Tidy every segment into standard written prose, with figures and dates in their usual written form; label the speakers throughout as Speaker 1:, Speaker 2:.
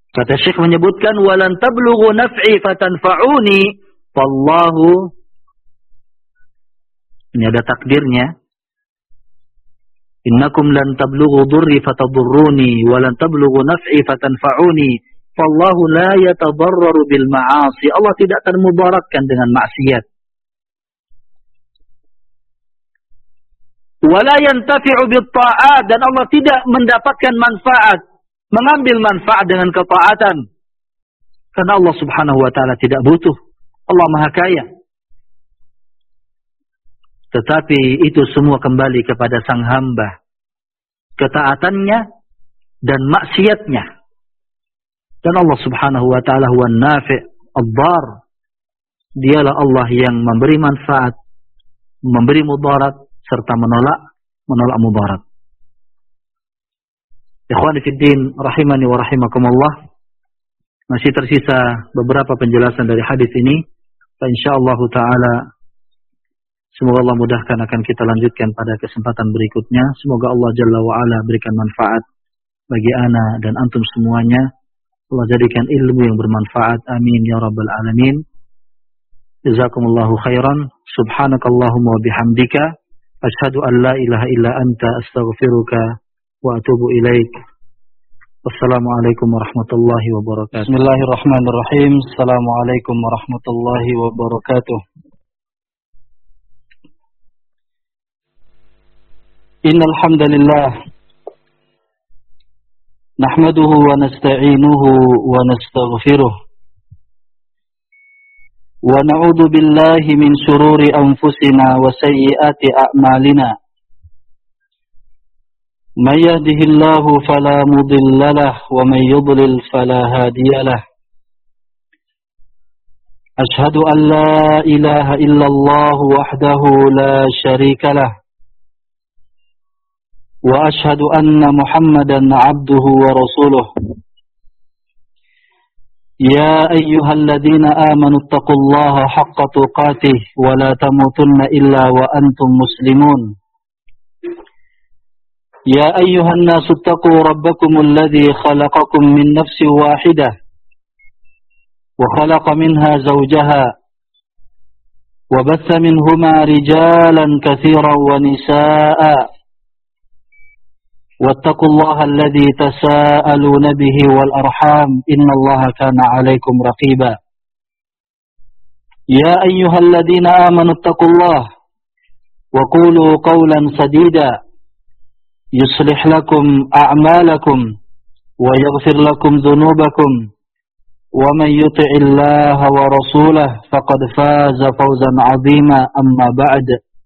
Speaker 1: Kata Syekh menyebutkan, walan tablughu naf'i fatanfa'uni, fallahu, ini ada takdirnya, innakum lan tablughu durri fatadurruni, walan tablughu naf'i fatanfa'uni, fallahu la yatadarraru bil ma'asi. Allah tidak akan mudaratkan dengan maksiat. Wala yantafi'u bit ta'at, dan Allah tidak mendapatkan manfaat, mengambil manfaat dengan ketaatan. Karena Allah Subhanahu wa taala tidak butuh. Allah Maha Kaya. Tetapi itu semua kembali kepada sang hamba. Ketaatannya dan maksiatnya. Dan Allah Subhanahu wa taala huwan nafi' ad-dar. Dialah Allah yang memberi manfaat, memberi mudarat, serta menolak mudarat. Ikhwani fiddin, rahimani wa rahimakumullah. Masih tersisa beberapa penjelasan dari hadis ini. Insyaallah taala semoga Allah mudahkan, akan kita lanjutkan pada kesempatan berikutnya. Semoga Allah Jalla wa Ala berikan manfaat bagi ana dan antum semuanya. Allah jadikan ilmu yang bermanfaat. Amin ya rabbal alamin. Jazakumullahu khairan. Subhanakallahumma wa bihamdika asyhadu an la ilaha illa anta astaghfiruka wa atubu ilaik. Wassalamualaikum warahmatullahi wabarakatuh. Bismillahirrahmanirrahim. Assalamualaikum warahmatullahi wabarakatuh. Innal hamdalillah nahmaduhu wa nasta'inuhu wa nastaghfiruh wa na'udzu billahi min shururi anfusina wa sayyiati a'malina. Man yahdihillahu fala mudilla lahu wa man yudlil fala hadiya lahu. Ashhadu an la ilaha illallah wahdahu la syarika lahu wa ashhadu anna Muhammadan 'abduhu wa rasuluh. Ya ayyuhalladzina amanu taqullaha haqqa tuqatih wa la tamutunna illa wa antum muslimun. Ya ayyuhan nasu taqu rabbakumul ladzi khalaqakum min nafsin wahidah wa khalaqa minha zawjaha wa batha minhuma rijalan katsiran wa nisaa'a. Wattaqullaha alladzi tasaaluna bihi wal arham, innallaha kana 'alaikum raqiba. Ya ayyuhalladzina amanu taqullaha wa qulu qawlan sadida yuslih lakum a'malakum wa yaghfir lakum dhunubakum wa man yuti'illaha wa rasulahu faqad faza fawzan 'azima. Amma ba'd.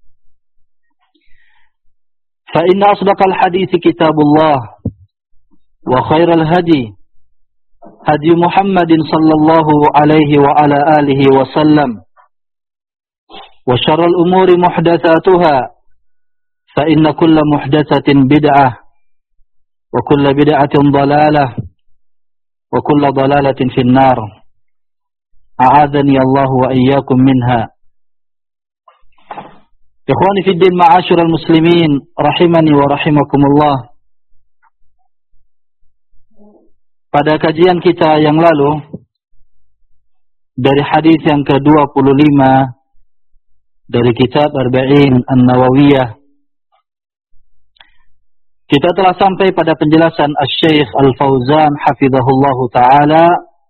Speaker 1: Fa inna asdaqal hadithi kitabullah wa khairal hadi hadi Muhammadin sallallahu alaihi wa ala alihi wa sallam wa syarrul umuri muhdatsatuha fa inna kulla muhdatsatin bid'ah wa kulla bid'atin dhalalah wa kulla dhalalatin finnar. A'adzani Allah wa iyyakum minha. Ikhwani fiddin, ma'asyiral muslimin, rahimani wa rahimakumullah. Pada kajian kita yang lalu dari hadis yang ke-25 dari kitab Arba'in An-Nawawiyah, kita telah sampai pada penjelasan Asy-Syaikh Al-Fauzan hafizahullahu taala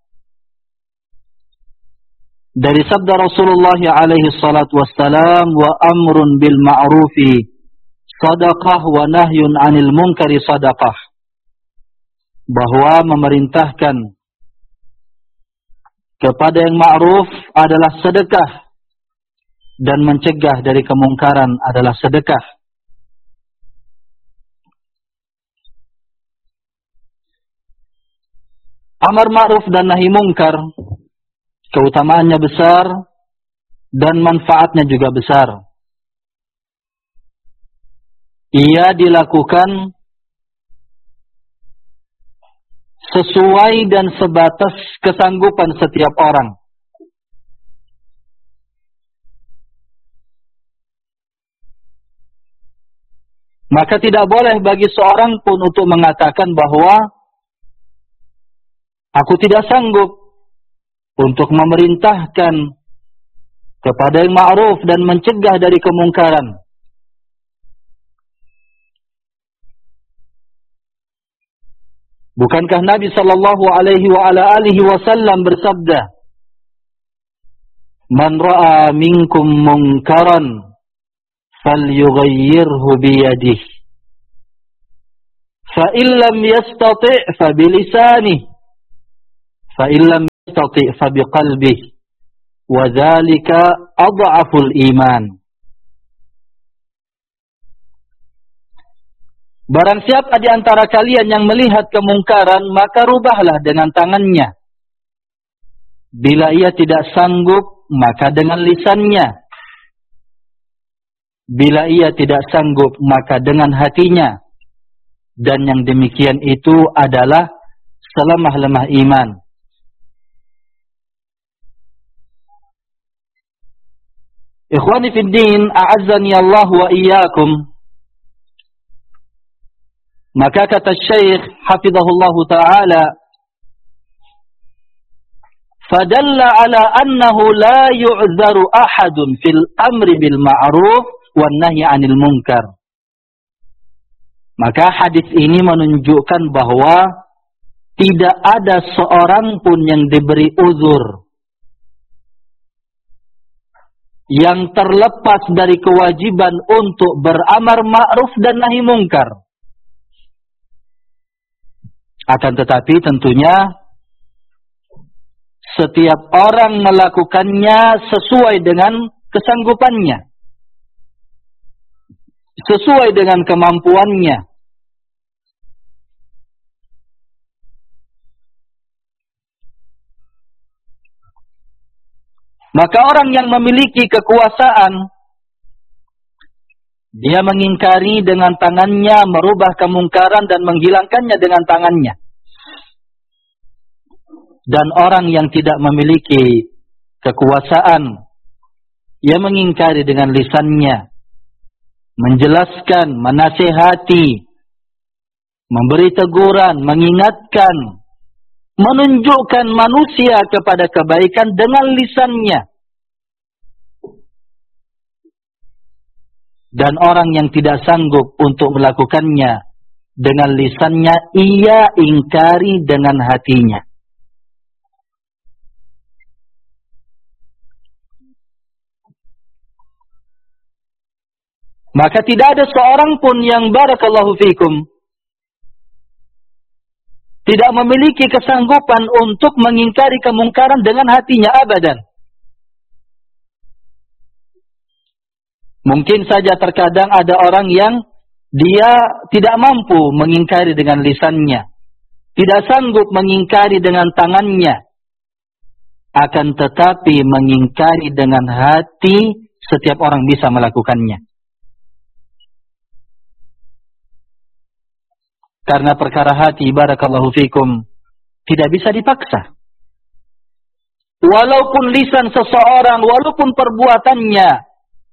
Speaker 1: dari sabda Rasulullah alaihi salatu wassalam, wa amrun bil ma'rufi sadaqah wa nahyun 'anil munkari sadaqah, bahwa memerintahkan kepada yang ma'ruf adalah sedekah dan mencegah dari kemungkaran adalah sedekah. Amar ma'ruf dan nahi mungkar keutamaannya besar dan manfaatnya juga besar. Ia dilakukan sesuai dan sebatas kesanggupan setiap orang. Maka tidak boleh bagi seorang pun untuk mengatakan bahwa Aku tidak sanggup untuk memerintahkan kepada yang ma'ruf dan mencegah dari kemungkaran. Bukankah Nabi sallallahu alaihi wa ala alihi wasallam bersabda, "Man ra'a minkum munkaran falyughayyirhu biyadihi, fa in lam yastati' fa bilisanihi, fa in lam yastati' fa biqalbihi, wa dzalika adhaful iman." Barang siapa di antara kalian yang melihat kemungkaran, maka rubahlah dengan tangannya. Bila ia tidak sanggup, maka dengan lisannya. Bila ia tidak sanggup, maka dengan hatinya. Dan yang demikian itu adalah selemah-lemah iman. Ikhwani fid din, a'azzani Allah wa iyyakum. Maka kata Syekh hafizahullah ta'ala, fadalla ala annahu la yu'dharu ahadun fil amri bil ma'ruf wan nahyi 'anil munkar. Maka hadis ini menunjukkan bahwa tidak ada seorang pun yang diberi uzur yang terlepas dari kewajiban untuk beramar ma'ruf dan nahi munkar. Akan tetapi tentunya setiap orang melakukannya sesuai dengan kesanggupannya, sesuai dengan kemampuannya. Maka orang yang memiliki kekuasaan, dia mengingkari dengan tangannya, merubah kemungkaran dan menghilangkannya dengan tangannya. Dan orang yang tidak memiliki kekuasaan, ia mengingkari dengan lisannya, menjelaskan, menasihati, memberi teguran, mengingatkan, menunjukkan manusia kepada kebaikan dengan lisannya. Dan orang yang tidak sanggup untuk melakukannya dengan lisannya, ia ingkari dengan hatinya. Maka tidak ada seorang pun yang barakallahu fikum tidak memiliki kesanggupan untuk mengingkari kemungkaran dengan hatinya, abadan. Mungkin saja terkadang ada orang yang dia tidak mampu mengingkari dengan lisannya, tidak sanggup mengingkari dengan tangannya, akan tetapi mengingkari dengan hati setiap orang bisa melakukannya. Karena perkara hati, barakallahu fikum, tidak bisa dipaksa. Walaupun lisan seseorang, walaupun perbuatannya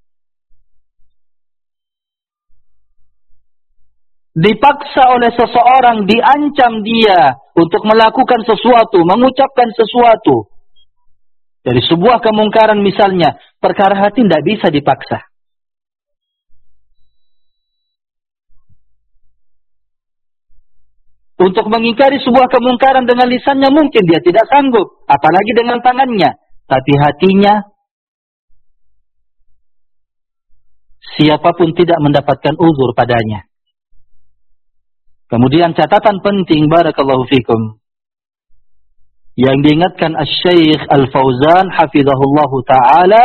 Speaker 1: dipaksa oleh seseorang, diancam dia untuk melakukan sesuatu, mengucapkan sesuatu dari sebuah kemungkaran misalnya, perkara hati tidak bisa dipaksa. Untuk mengingkari sebuah kemungkaran dengan lisannya mungkin dia tidak sanggup, apalagi dengan tangannya. Tapi hatinya, siapapun tidak mendapatkan uzur padanya. Kemudian catatan penting, barakallahu fikum, yang diingatkan Asy-Syaikh Al-Fauzan hafizahullahu ta'ala,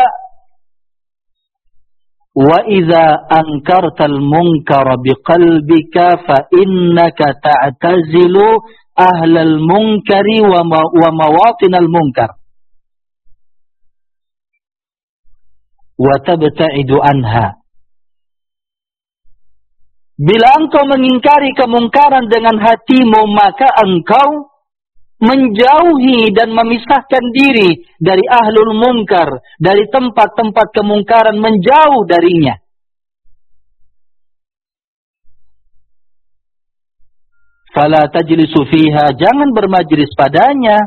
Speaker 1: wa idza ankartal munkara biqalbika fa innaka ta'tazilu ahlal munkari wa mawatinal munkar wa tabta'idu anha. Bila engkau mengingkari kemungkaran dengan hatimu, maka engkau menjauhi dan memisahkan diri dari ahlul munkar, dari tempat-tempat kemungkaran, menjauh darinya. Fala tajlisu fiha, jangan bermajlis padanya.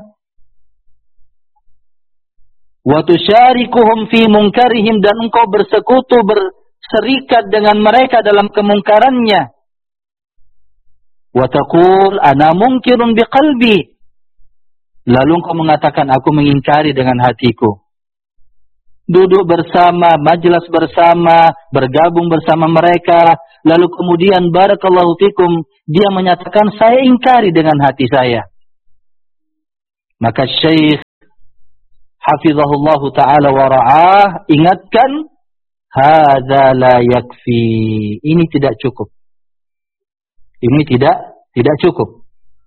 Speaker 1: Wa tusyarikuhum fi munkarihim, dan engkau bersekutu, berserikat dengan mereka dalam kemungkarannya. Wa taqul ana munkirun biqalbi, lalu engkau mengatakan aku mengingkari dengan hatiku. Duduk bersama, majlis bersama, bergabung bersama mereka, lalu kemudian barakallahu fikum, dia menyatakan saya ingkari dengan hati saya. Maka Syekh hafizahullahu ta'ala wa ra'ah ingatkan, hadza la yakfi, ini tidak cukup. Ini tidak cukup.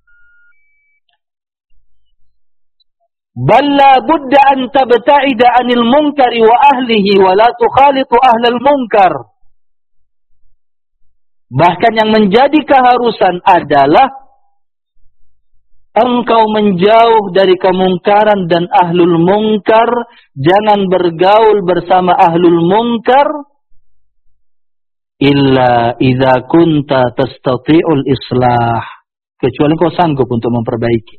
Speaker 1: Bal la budda an tabta'ida 'anil munkari wa ahlihi wa la tukhalitu ahlal munkar. Bahkan yang menjadi keharusan adalah engkau menjauh dari kemungkaran dan ahlul munkar, jangan bergaul bersama ahlul munkar illa idza kunta tastati'ul islah, kecuali kau sanggup untuk memperbaiki.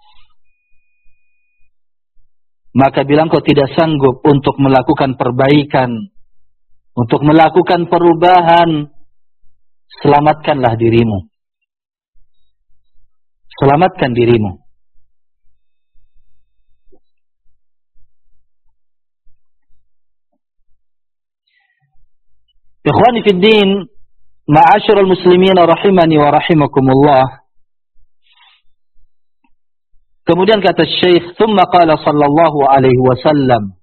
Speaker 1: Maka bilang kau tidak sanggup untuk melakukan perbaikan, untuk melakukan perubahan, selamatkanlah dirimu. Selamatkan dirimu. Ikhwani fid din, ma'asyiral muslimin rahimani wa rahimakumullah. Kemudian kata Syekh, "Tsumma qala sallallahu alaihi wasallam."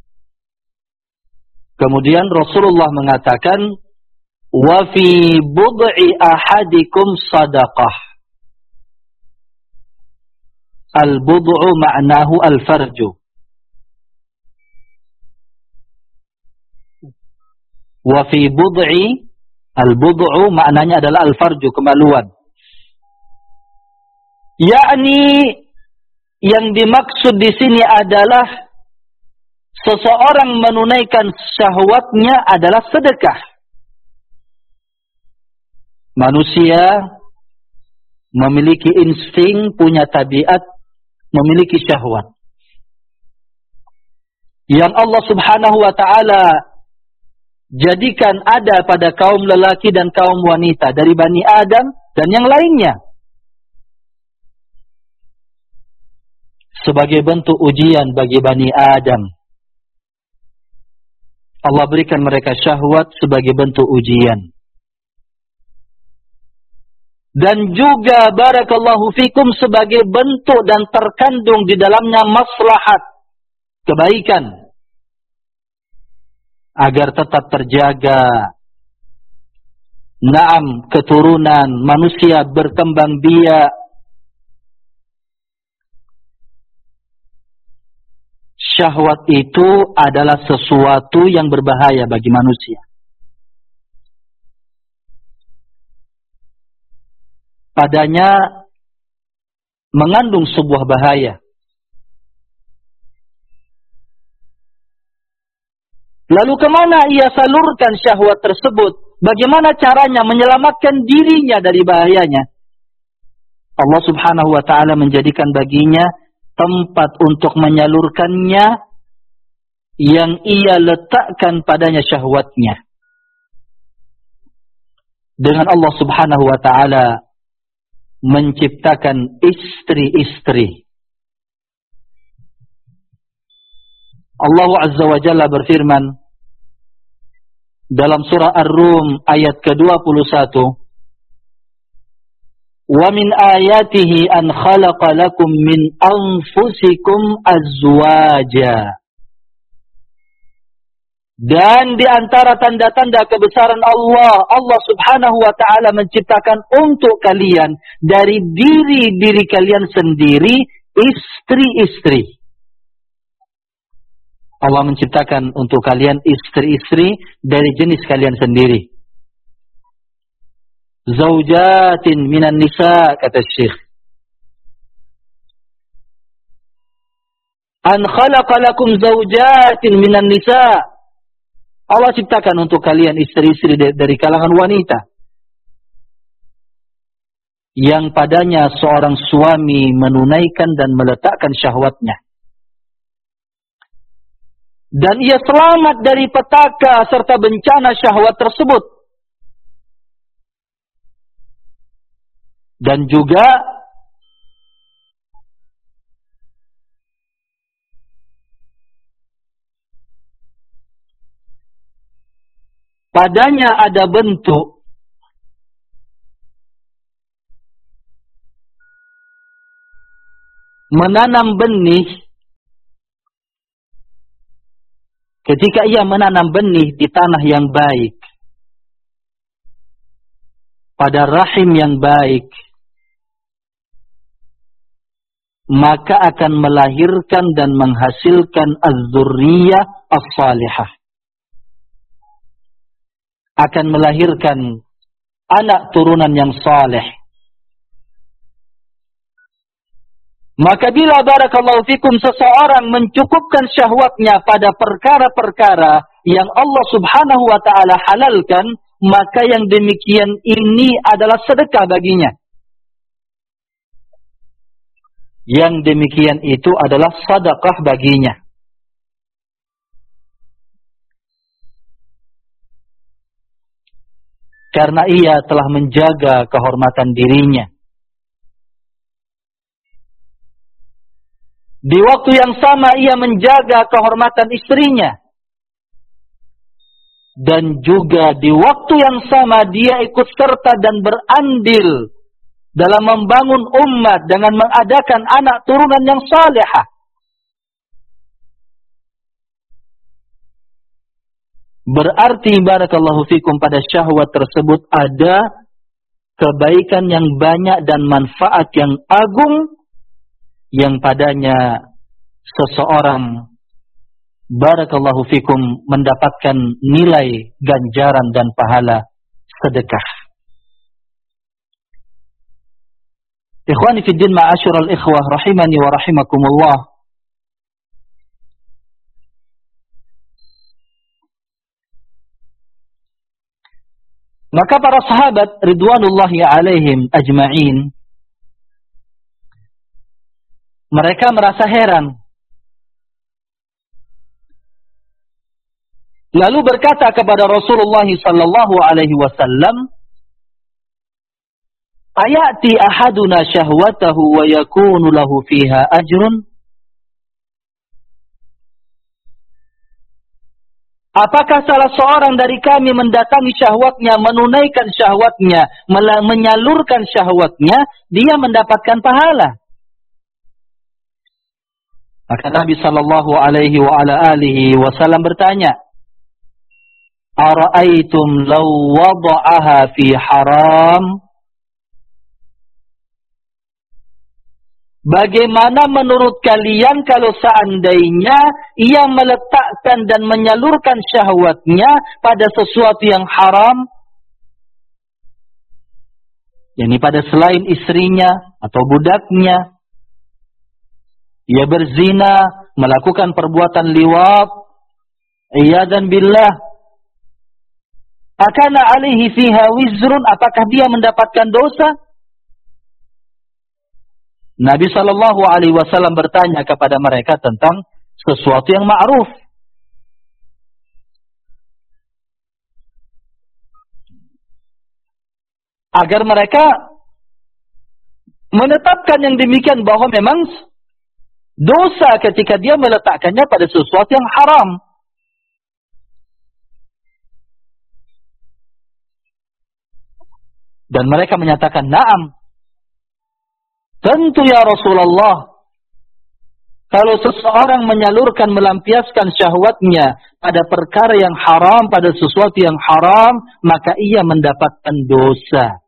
Speaker 1: Kemudian Rasulullah mengatakan, "Wa fi bud'i ahadikum shadaqah." Al-bud'u ma'nahu al-farju. Wa fi bud'i, al-bud'u maknanya adalah al-farju, kemaluan. Yakni yang dimaksud di sini adalah seseorang menunaikan syahwatnya adalah sedekah. Manusia memiliki insting, punya tabiat, memiliki syahwat. Yang Allah Subhanahu wa ta'ala jadikan ada pada kaum lelaki dan kaum wanita dari Bani Adam dan yang lainnya. Sebagai bentuk ujian bagi Bani Adam. Allah berikan mereka syahwat sebagai bentuk ujian. Dan juga barakallahu fikum sebagai bentuk dan terkandung di dalamnya maslahat, kebaikan, agar tetap terjaga naam keturunan manusia berkembang biak. Syahwat itu adalah sesuatu yang berbahaya bagi manusia. Padanya mengandung sebuah bahaya. Lalu kemana ia salurkan syahwat tersebut? Bagaimana caranya menyelamatkan dirinya dari bahayanya? Allah Subhanahu wa ta'ala menjadikan baginya tempat untuk menyalurkannya yang ia letakkan padanya syahwatnya. Dengan Allah Subhanahu wa ta'ala menciptakan istri-istri. Allah Azza wa Jalla berfirman dalam surah Ar-Rum ayat ke-21, "Wa min ayatihi an khalaqa lakum min anfusikum azwaja." Dan di antara tanda-tanda kebesaran Allah, Allah Subhanahu wa ta'ala menciptakan untuk kalian dari diri-diri kalian sendiri istri-istri. Allah menciptakan untuk kalian istri-istri dari jenis kalian sendiri. Zaujatin minan nisa, kata Syekh. An khalaqa lakum zaujatin minan nisa. Allah ciptakan untuk kalian istri-istri dari kalangan wanita. yang padanya seorang suami menunaikan dan meletakkan syahwatnya. Dan ia selamat dari petaka serta bencana syahwat tersebut. Dan juga padanya ada bentuk menanam benih. Ketika ia menanam benih di tanah yang baik, pada rahim yang baik, maka akan melahirkan dan menghasilkan az-dzurriyyah as-salihah. Akan melahirkan anak turunan yang saleh. Maka bila barakallahu fikum seseorang mencukupkan syahwatnya pada perkara-perkara yang Allah subhanahu wa ta'ala halalkan, maka yang demikian ini adalah sedekah baginya. Yang demikian itu adalah sedekah baginya. Karena ia telah menjaga kehormatan dirinya. Di waktu yang sama ia menjaga kehormatan istrinya. Dan juga di waktu yang sama dia ikut serta dan berandil dalam membangun umat dengan mengadakan anak turunan yang salihah. Berarti barakallahu fikum pada syahwat tersebut ada kebaikan yang banyak dan manfaat yang agung yang padanya seseorang barakallahu fikum mendapatkan nilai ganjaran dan pahala sedekah. Ikhwani fi din ma'asyiral ikhwah rahimani wa rahimakumullah. Maka para sahabat ridwanullahi alaihim ajma'in, mereka merasa heran. Lalu berkata kepada Rasulullah sallallahu alaihi wasallam, "Ayati ahaduna syahwatahu wa yakunu lahu fiha ajrun?" Apakah salah seorang dari kami mendatangi syahwatnya, menunaikan syahwatnya, menyalurkan syahwatnya, dia mendapatkan pahala? Maka Nabi sallallahu alaihi wa ala alihi wasallam bertanya, "Ara'aitum law wada'aha fi haram?" Bagaimana menurut kalian kalau seandainya ia meletakkan dan menyalurkan syahwatnya pada sesuatu yang haram? Yani pada selain istrinya atau budaknya. Ia berzina, melakukan perbuatan liwat, iyadzan billah. Akana alaihi fiha wizrun, apakah dia mendapatkan dosa? Nabi sallallahu alaihi wasallam bertanya kepada mereka tentang sesuatu yang ma'ruf. Agar mereka menetapkan yang demikian bahwa memang dosa ketika dia meletakkannya pada sesuatu yang haram. Dan mereka menyatakan, "Na'am. Tentu ya Rasulullah. Kalau seseorang menyalurkan, melampiaskan syahwatnya pada perkara yang haram, pada sesuatu yang haram, maka ia mendapatkan dosa."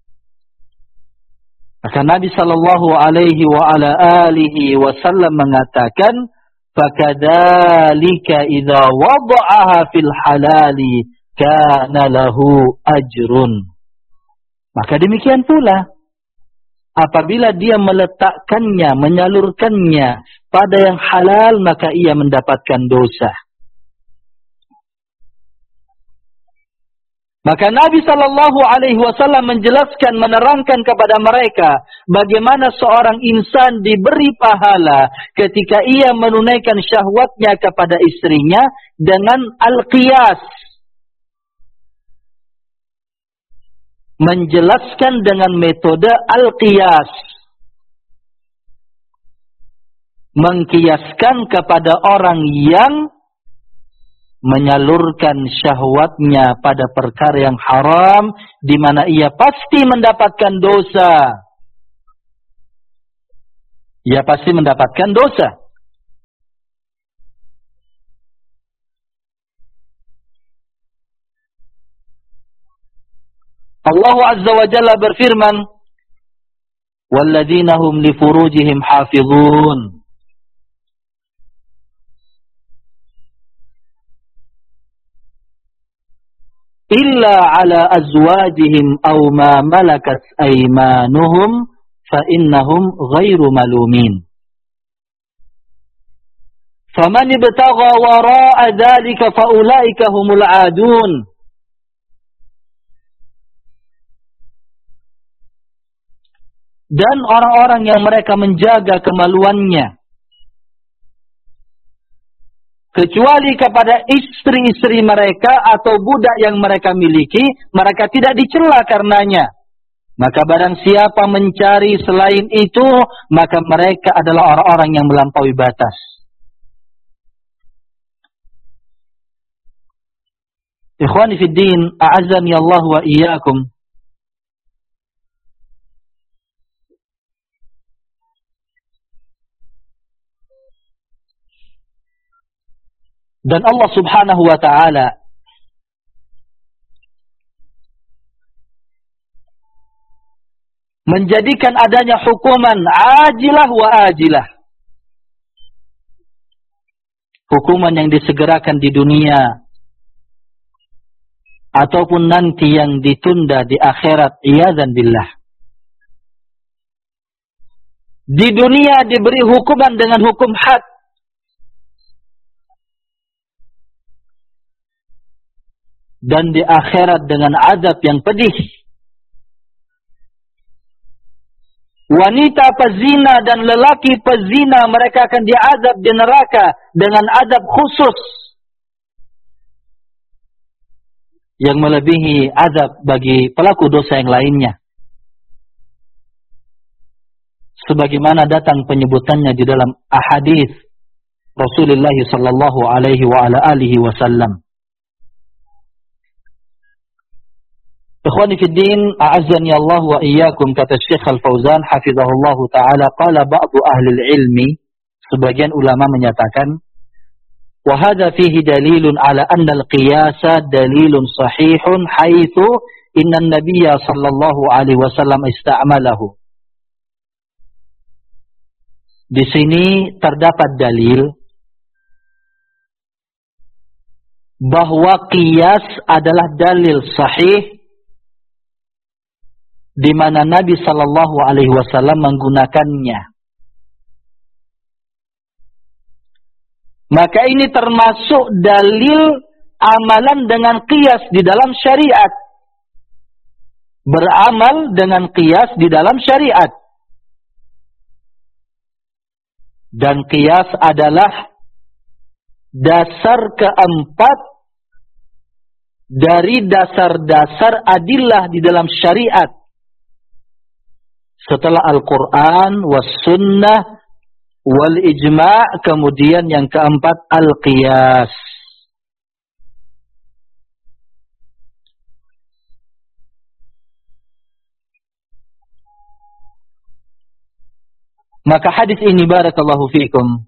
Speaker 1: Maka Nabi sallallahu alaihi wa ala alihi wasallam mengatakan, "Fakadzalika idza wada'aha fil halali kana lahu ajrun." Maka demikian pula apabila dia meletakkannya, menyalurkannya pada yang halal, maka ia mendapatkan dosa. Maka Nabi Shallallahu Alaihi Wasallam menjelaskan, menerangkan kepada mereka bagaimana seorang insan diberi pahala ketika ia menunaikan syahwatnya kepada istrinya dengan al-qiyas. Menjelaskan dengan metode al-qiyas. Mengkiaskan kepada orang yang menyalurkan syahwatnya pada perkara yang haram, di mana ia pasti mendapatkan dosa. Ia pasti mendapatkan dosa. Allah Azza wa Jalla berfirman, "Walladzina hum li furujihim hafizun." Illa ala azwajihim aw ma malakat aymanuhum fa innahum ghairu malumin. Faman ibtagha wara'a dzalika fa ulaika humul 'adun. Dan orang-orang yang mereka menjaga kemaluannya kecuali kepada istri-istri mereka atau budak yang mereka miliki, mereka tidak dicela karenanya. Maka barang siapa mencari selain itu, maka mereka adalah orang-orang yang melampaui batas. Ikhwani fid din, a'azzani Allah wa iyyakum. Dan Allah Subhanahu wa ta'ala menjadikan adanya hukuman ajilah wa ajilah. Hukuman yang disegerakan di dunia ataupun nanti yang ditunda di akhirat, iyadzan billah. Di dunia diberi hukuman dengan hukum had, dan di akhirat dengan azab yang pedih. Wanita pezina dan lelaki pezina, mereka akan diazab di neraka dengan azab khusus yang melebihi azab bagi pelaku dosa yang lainnya. Sebagaimana datang penyebutannya di dalam ahadits Rasulullah sallallahu alaihi wa ala alihi wasallam. Ikhwani fid din, a'azzani Allah wa iyyakum, kata Syekh Al-Fauzan hafizahullahu taala, qala ba'du ahli ilmi, sebagian ulama menyatakan, wa hadza fihi dalilun ala anna al-qiyasa dalilun sahihun haitsu inna an-nabiyya sallallahu alaihi wasallam ista'malahu. Di sini terdapat dalil bahwa qiyas adalah dalil sahih di mana Nabi sallallahu alaihi wasallam menggunakannya. Maka ini termasuk dalil amalan dengan qiyas di dalam syariat. Beramal dengan qiyas di dalam syariat. Dan qiyas adalah dasar keempat dari dasar-dasar adillah di dalam syariat. Setelah Al-Quran, was-sunnah, wal-ijma', kemudian yang keempat al-qiyas. Maka hadis ini, barakallahu fiikum,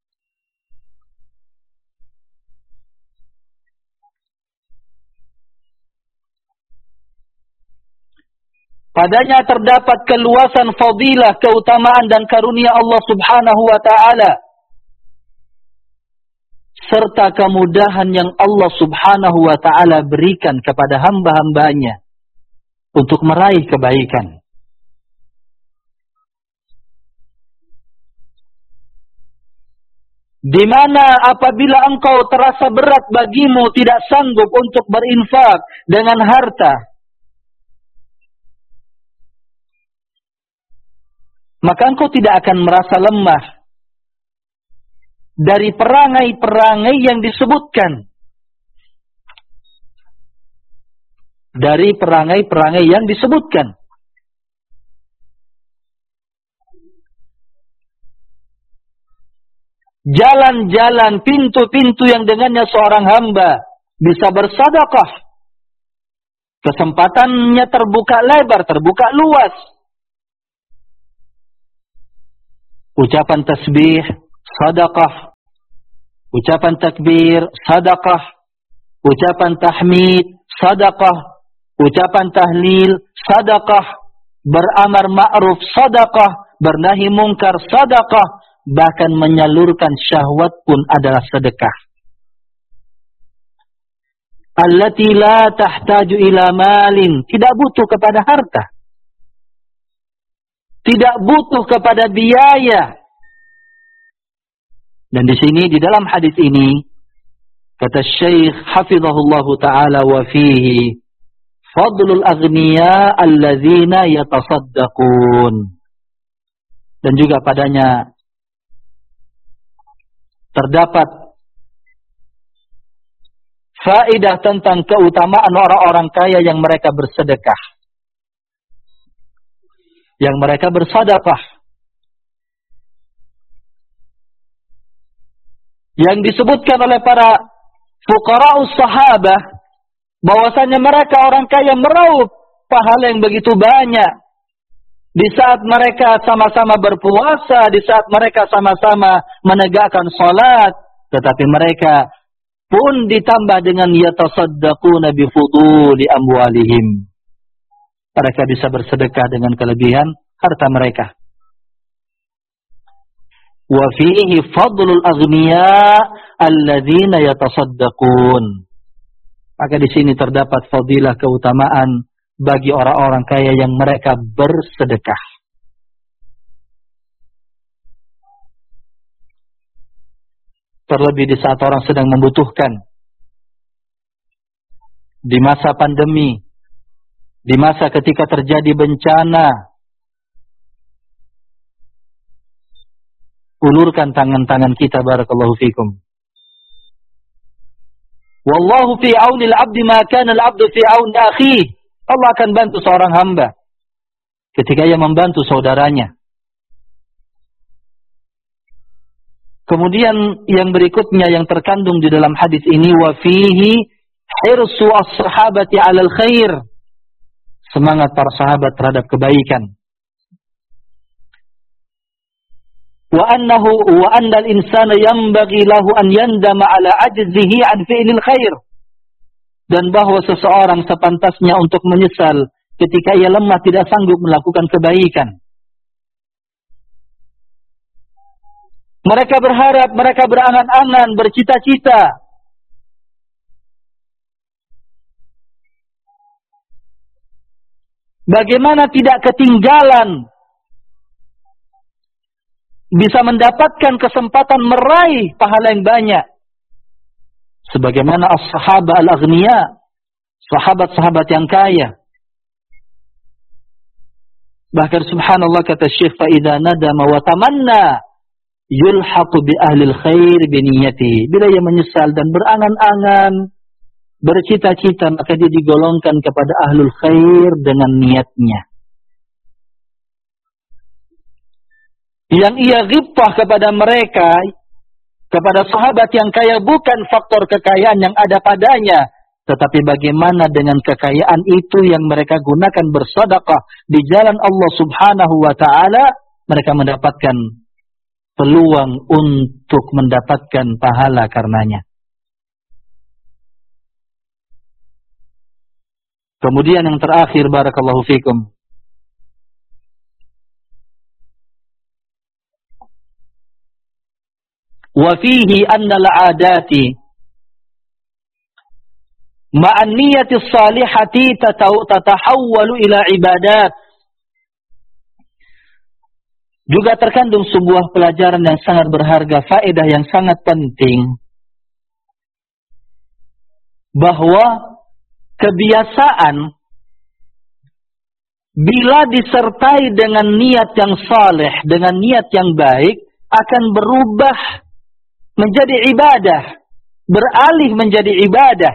Speaker 1: padanya terdapat keluasan fadilah, keutamaan dan karunia Allah Subhanahu wa ta'ala, serta kemudahan yang Allah Subhanahu wa ta'ala berikan kepada hamba-hambanya untuk meraih kebaikan. Di mana apabila engkau terasa berat bagimu tidak sanggup untuk berinfak dengan harta, maka engkau tidak akan merasa lemah dari perangai-perangai yang disebutkan. Dari perangai-perangai yang disebutkan. Jalan-jalan, pintu-pintu yang dengannya seorang hamba bisa bersedekah. Kesempatannya terbuka lebar, terbuka luas. Ucapan tasbih, sedekah. Ucapan takbir, sedekah. Ucapan tahmid, sedekah. Ucapan tahlil, sedekah. Beramar ma'ruf, sedekah. Bernahi mungkar, sedekah. Bahkan menyalurkan syahwat pun adalah sedekah. Allati la tahtaju ila malin, tidak butuh kepada harta. Tidak butuh kepada biaya. Dan di sini di dalam hadis ini kata Syekh hafizahullahu taala, wa fihi fadlul aghniya allazina yatasaddaqun. Dan juga padanya terdapat faedah tentang keutamaan orang-orang kaya yang mereka bersedekah, yang mereka bersedekah, yang disebutkan oleh para fuqara'us sahabah bahwasanya mereka orang kaya meraup pahala yang begitu banyak di saat mereka sama-sama berpuasa, di saat mereka sama-sama menegakkan salat, tetapi mereka pun ditambah dengan yatasaddaquna bi fuduli amwalihim. Mereka bisa bersedekah dengan kelebihan harta mereka. Wa fihi fadlul aghniya alladzina yatasaddaqun. Maka di sini terdapat fadilah keutamaan bagi orang-orang kaya yang mereka bersedekah. Terlebih di saat orang sedang membutuhkan. Di masa pandemi, di masa ketika terjadi bencana, ulurkan tangan-tangan kita, barakallahu fikum. Wallahu fi auni al-'abdi ma kana al-'abdu fi auni akhihi. Allah akan bantu seorang hamba ketika ia membantu saudaranya. Kemudian yang berikutnya yang terkandung di dalam hadis ini, wa fihi hirsu as-sahabati 'alal khair. Semangat para sahabat terhadap kebaikan. Wa anna al-insana yanbaghi lahu an yandama 'ala 'ajzihi 'an fi'lil khair. Dan bahwa seseorang sepantasnya untuk menyesal ketika ia lemah tidak sanggup melakukan kebaikan. Mereka berharap, mereka berangan-angan, bercita-cita. Bagaimana tidak ketinggalan bisa mendapatkan kesempatan meraih pahala yang banyak. Sebagaimana as-sahabah al-aghniya, sahabat-sahabat yang kaya. Bahkan subhanallah kata Syekh, fa idza nadama wa tamanna yulhaqu bi ahlil khair bi niyyati. Bila ia menyesal dan berangan-angan, bercita-cita, maka dia digolongkan kepada ahlul khair dengan niatnya. Yang ia ghibtah kepada mereka, kepada sahabat yang kaya, bukan faktor kekayaan yang ada padanya, tetapi bagaimana dengan kekayaan itu yang mereka gunakan bersedekah di jalan Allah Subhanahu wa taala, mereka mendapatkan peluang untuk mendapatkan pahala karenanya. Kemudian yang terakhir, barakallahu fikum, wa fihi anna al-'adati ma'an niyyati as-salihati tatahawwalu ila ibadat. juga terkandung sebuah pelajaran yang sangat berharga, faedah yang sangat penting, bahwa kebiasaan bila disertai dengan niat yang saleh, dengan niat yang baik, akan berubah menjadi ibadah, beralih menjadi ibadah.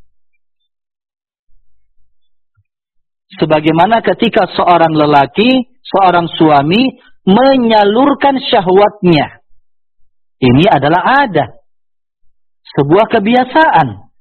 Speaker 1: Sebagaimana ketika seorang lelaki, seorang suami menyalurkan syahwatnya. Ini adalah adat, sebuah kebiasaan.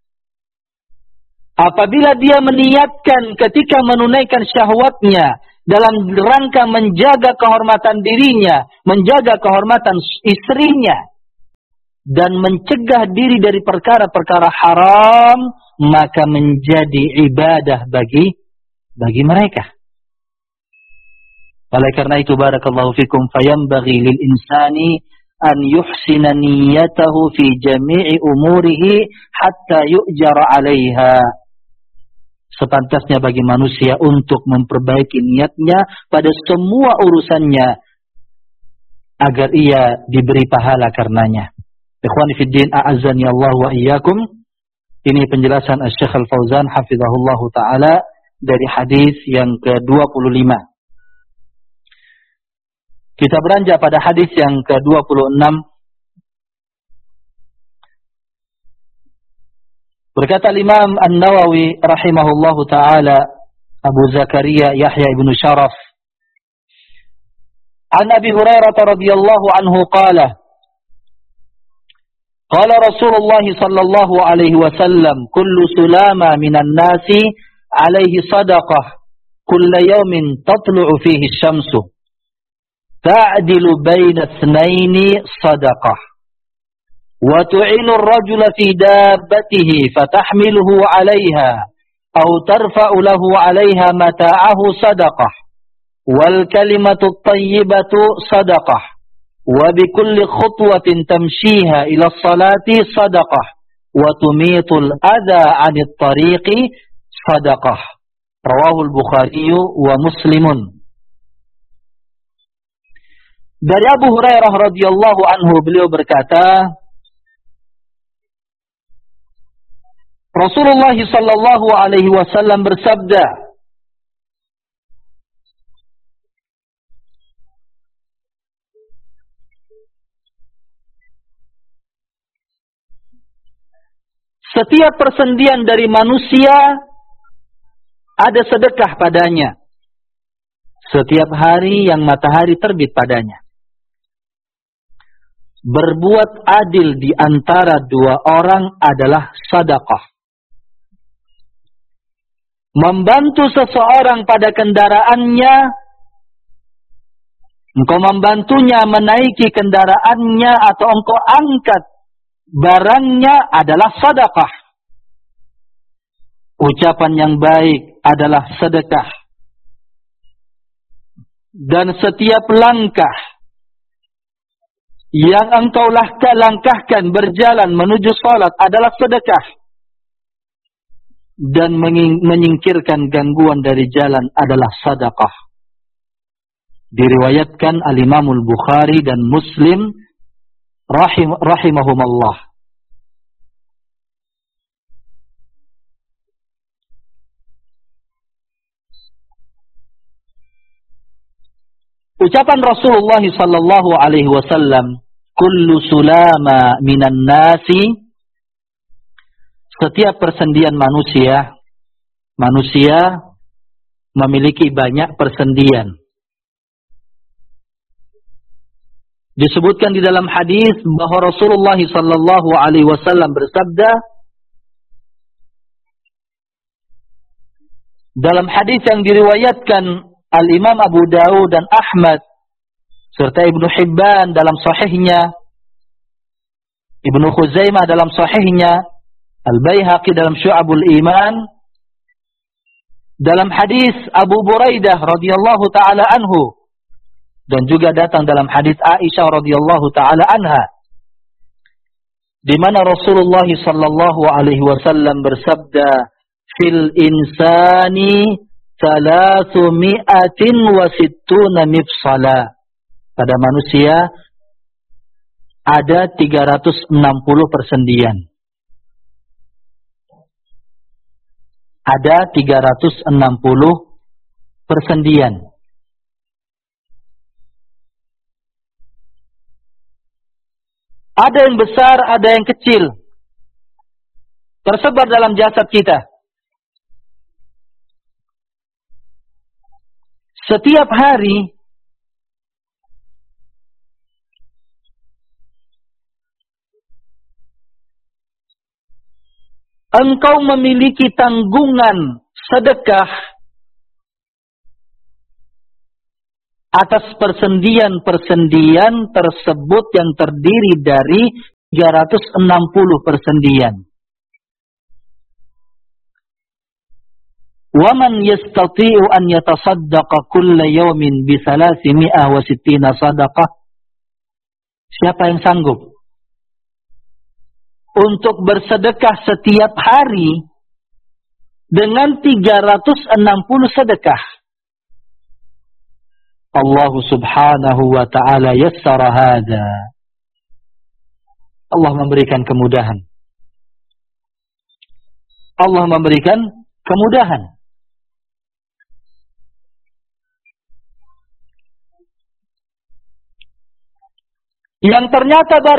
Speaker 1: Apabila dia meniatkan ketika menunaikan syahwatnya dalam rangka menjaga kehormatan dirinya, menjaga kehormatan istrinya, dan mencegah diri dari perkara-perkara haram, maka menjadi ibadah bagi mereka. Oleh karena itu, barakallahu fikum, fayambaghi lil insani an yuhsina niyyatahu fi jami'i umurihi hatta yu'jara 'alaiha. Sepantasnya bagi manusia untuk memperbaiki niatnya pada semua urusannya agar ia diberi pahala karenanya. Ikhwani fid din, a'azzani Allah wa iyyakum. Ini penjelasan Asy-Syaikh Al-Fauzan hafizahullahu taala dari hadis yang ke-25. Kita beranjak pada hadis yang ke-26. Berkata Imam An-Nawawi rahimahullahu taala, Abu Zakaria Yahya ibn Sharaf, an Abi Hurairah radhiyallahu anhu qala, qala Rasulullah sallallahu alaihi wasallam, kullu sulama minan nasi alaihi sadaqah, kulla yawmin tatlu'u fihi asy-syamsu, ta'dilu baina itsnaini sadaqah. وتعين الرجل في دابته فتحمله عليها أو ترفع له عليها متاعه صدقة والكلمة الطيبة صدقة وبكل خطوة تمشيها إلى الصلاة صدقة وتميط الأذى عن الطريق صدقة. رواه البخاري ومسلم. Dari Abu Hurairah radhiyallahu anhu, beliau berkata, Rasulullah sallallahu alaihi wasallam bersabda, setiap persendian dari manusia ada sedekah padanya setiap hari yang matahari terbit padanya. Berbuat adil di antara dua orang adalah sedekah. Membantu seseorang pada kendaraannya, engkau membantunya menaiki kendaraannya atau engkau angkat barangnya adalah sedekah. Ucapan yang baik adalah sedekah. Dan setiap langkah yang engkau langkahkan berjalan menuju salat adalah sedekah. Dan menyingkirkan gangguan dari jalan adalah sedekah. Diriwayatkan Al-Imamul Bukhari dan Muslim rahimahumallah. Ucapan Rasulullah sallallahu alaihi wasallam, kullu sulama minan nasi, setiap persendian manusia memiliki banyak persendian. Disebutkan di dalam hadis bahwa Rasulullah sallallahu alaihi wasallam bersabda, dalam hadis yang diriwayatkan Al-Imam Abu Dawud dan Ahmad serta Ibnu Hibban dalam sahihnya, Ibnu Khuzaimah dalam sahihnya, Al-Baihaqi dalam Syu'abul Iman, dalam hadis Abu Buraidah radhiyallahu taala anhu, dan juga datang dalam hadis Aisyah radhiyallahu taala anha, di mana Rasulullah sallallahu alaihi wasallam bersabda, fil insani 360 mifsala. Pada manusia ada 360 persendian. Ada 360 persendian. Ada yang besar, ada yang kecil. Tersebar dalam jasad kita. Setiap hari engkau memiliki tanggungan sedekah atas persendian-persendian tersebut yang terdiri dari 360 persendian. وَمَنْ يَسْتَطِيعُ أَنْ يَتَصَدَّقَ كُلَّ يَوْمٍ ب360 صَدَقَةٍ. Siapa yang sanggup untuk bersedekah setiap hari dengan 360 sedekah? Allah subhanahu wa ta'ala yassara hadha. Allah memberikan kemudahan. Allah memberikan kemudahan. Yang ternyata